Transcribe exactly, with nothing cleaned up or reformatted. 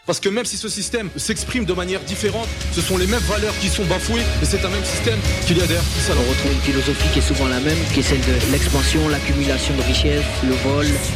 Parce que même si ce système s'exprime de manière différente, ce sont les mêmes valeurs qui sont bafouées et c'est un même système qu'il y a derrière tout ça. On retrouve une philosophie qui est souvent la même, qui est celle de l'expansion, l'accumulation de richesses, le vol,